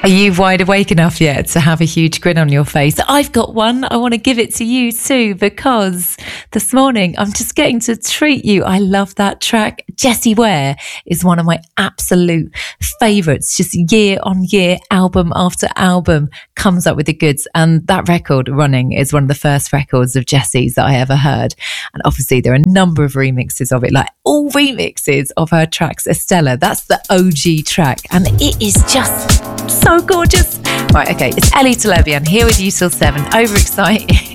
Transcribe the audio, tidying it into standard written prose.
you wide awake enough yet to have a huge grin on your face? I've got one. I want to give it to you too, because this morning I'm just getting to treat you. I love that track. Jessie Ware is one of my absolute favourites. Just year on year, album after album, comes up with the goods. And that record, Running, is one of the first records of Jessie's that I ever heard. And obviously there are a number of remixes of it, like all remixes of her tracks. Estella, that's the OG track. And it is just so gorgeous. Right, okay, it's Ellie Talebian here with you till 7. Overexcited.